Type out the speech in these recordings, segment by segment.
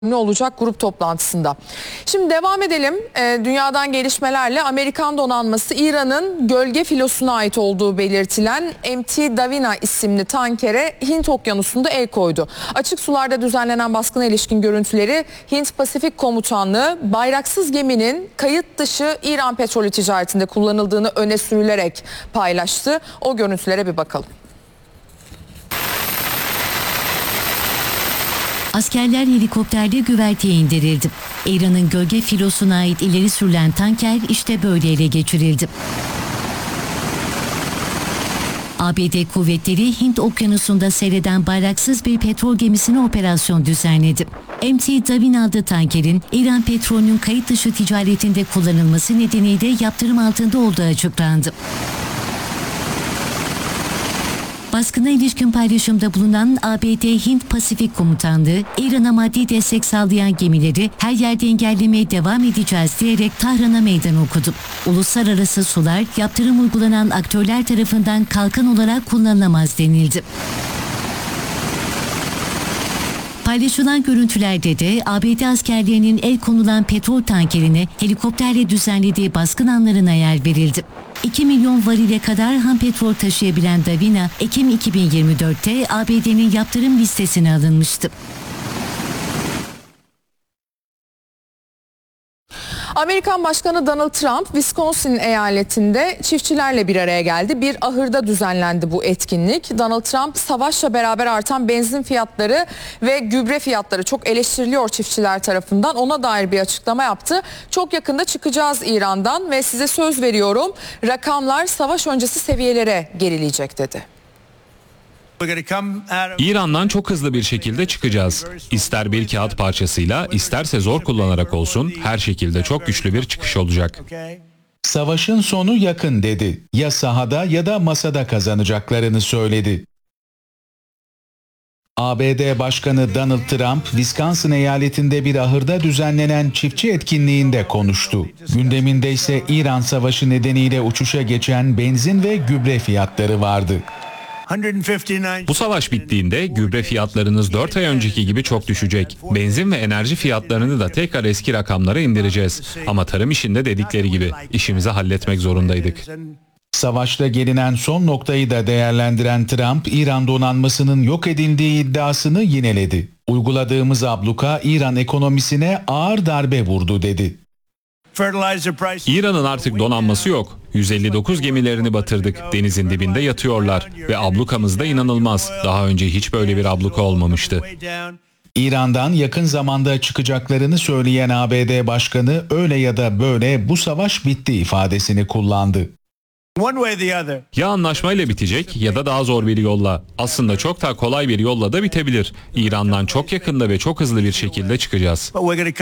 ne olacak grup toplantısında. Şimdi devam edelim. Dünyadan gelişmelerle Amerikan donanması İran'ın gölge filosuna ait olduğu belirtilen MT Davina isimli tankere Hint Okyanusu'nda el koydu. Açık sularda düzenlenen baskına ilişkin görüntüleri Hint Pasifik Komutanlığı bayraksız geminin kayıt dışı İran petrolü ticaretinde kullanıldığını öne sürülerek paylaştı. O görüntülere bir bakalım. Askerler helikopterde güverteye indirildi. İran'ın gölge filosuna ait ileri sürülen tanker işte böyle ele geçirildi. ABD kuvvetleri Hint Okyanusu'nda seyreden bayraksız bir petrol gemisine operasyon düzenledi. MT Davina adlı tankerin İran petrolünün kayıt dışı ticaretinde kullanılması nedeniyle yaptırım altında olduğu açıklandı. Baskına ilişkin paylaşımda bulunan ABD Hint Pasifik Komutanlığı, İran'a maddi destek sağlayan gemileri her yerde engellemeye devam edeceğiz diyerek Tahran'a meydan okudu. Uluslararası sular yaptırım uygulanan aktörler tarafından kalkan olarak kullanılamaz denildi. Paylaşılan görüntülerde de ABD askerlerinin el konulan petrol tankerine helikopterle düzenlediği baskın anlarına yer verildi. 2 milyon varile kadar ham petrol taşıyabilen Davina, Ekim 2024'te ABD'nin yaptırım listesine alınmıştı. Amerikan Başkanı Donald Trump, Wisconsin eyaletinde çiftçilerle bir araya geldi. Bir ahırda düzenlendi bu etkinlik. Donald Trump, savaşla beraber artan benzin fiyatları ve gübre fiyatları çok eleştiriliyor çiftçiler tarafından. Ona dair bir açıklama yaptı. Çok yakında çıkacağız İran'dan ve size söz veriyorum, rakamlar savaş öncesi seviyelere gerileyecek dedi. İran'dan çok hızlı bir şekilde çıkacağız. İster bir kağıt parçasıyla, isterse zor kullanarak olsun, her şekilde çok güçlü bir çıkış olacak. Savaşın sonu yakın dedi. Ya sahada ya da masada kazanacaklarını söyledi. ABD Başkanı Donald Trump, Wisconsin eyaletinde bir ahırda düzenlenen çiftçi etkinliğinde konuştu. Gündeminde ise İran savaşı nedeniyle uçuşa geçen benzin ve gübre fiyatları vardı. Bu savaş bittiğinde gübre fiyatlarınız 4 ay önceki gibi çok düşecek. Benzin ve enerji fiyatlarını da tekrar eski rakamlara indireceğiz. Ama tarım işinde dedikleri gibi işimizi halletmek zorundaydık. Savaşta gelinen son noktayı da değerlendiren Trump, İran donanmasının yok edildiği iddiasını yineledi. Uyguladığımız abluka İran ekonomisine ağır darbe vurdu dedi. İran'ın artık donanması yok. 159 gemilerini batırdık. Denizin dibinde yatıyorlar. Ve ablukamız da inanılmaz. Daha önce hiç böyle bir abluka olmamıştı. İran'dan yakın zamanda çıkacaklarını söyleyen ABD Başkanı öyle ya da böyle bu savaş bitti ifadesini kullandı. Ya anlaşmayla bitecek ya da daha zor bir yolla. Aslında çok daha kolay bir yolla da bitebilir. İran'dan çok yakında ve çok hızlı bir şekilde çıkacağız.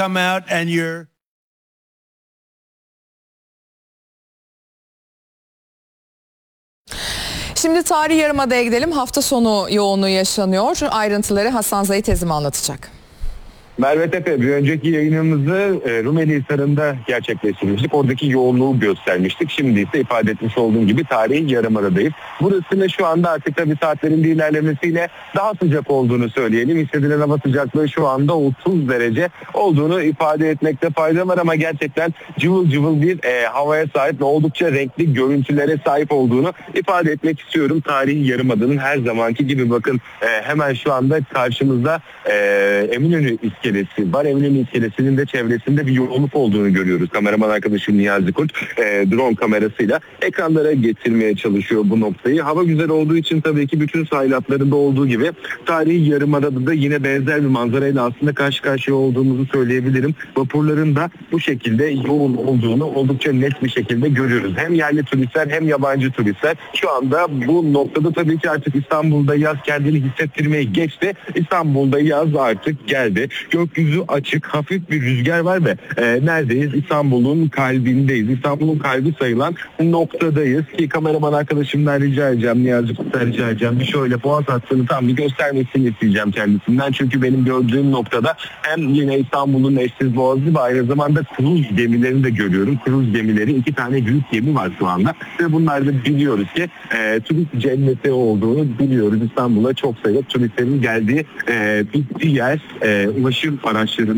Şimdi tarihi yarımada'ya gidelim. Hafta sonu yoğunluğu yaşanıyor. Ayrıntıları Hasan Zahit Tezim anlatacak. Merve Tepe, bir önceki yayınımızı Rumeli Hisarı'nda gerçekleştirmiştik. Oradaki yoğunluğu göstermiştik. Şimdi ise ifade etmiş olduğum gibi tarihi Yarımada'dayız. Burası şu anda artık tabii saatlerin bir ilerlemesiyle daha sıcak olduğunu söyleyelim. Hissedilen hava sıcaklığı şu anda 30 derece olduğunu ifade etmekte fayda var ama gerçekten cıvıl cıvıl bir havaya sahip ve oldukça renkli görüntülere sahip olduğunu ifade etmek istiyorum. Tarihi Yarımada'nın her zamanki gibi bakın hemen şu anda karşımızda Eminönü iskelesi var. Eminönü iskelesinin de çevresinde bir yoğunluk olduğunu görüyoruz. Kameraman arkadaşım Niyazi Kurt drone kamerasıyla ekranlara getirmeye çalışıyor bu noktayı. Hava güzel olduğu için tabii ki bütün sahil hatlarında olduğu gibi tarihi Yarımada'da da yine benzer bir manzarayla aslında karşı karşıya olduğumuzu söyleyebilirim. Vapurların da bu şekilde yoğun olduğunu oldukça net bir şekilde görüyoruz. Hem yerli turistler hem yabancı turistler. Şu anda bu noktada tabii ki artık İstanbul'da yaz kendini hissettirmeye geçti. İstanbul'da yaz artık geldi. Gökyüzü açık, hafif bir rüzgar var ve neredeyiz? İstanbul'un kalbindeyiz. İstanbul'un kalbi sayılan noktadayız ki kameraman arkadaşımdan rica edeceğim, Niyazi Kurt'tan rica edeceğim. Bir şöyle boğaz hattını tam bir göstermesini isteyeceğim kendisinden. Çünkü benim gördüğüm noktada hem yine İstanbul'un eşsiz boğazı ve aynı zamanda kruz gemilerini de görüyorum. Kruz gemileri, 2 tane büyük gemi var şu anda. Ve bunlar da biliyoruz ki turist cenneti olduğunu biliyoruz. İstanbul'a çok sayıda turistlerin geldiği bir yer. Ulaşım taşım araçlarının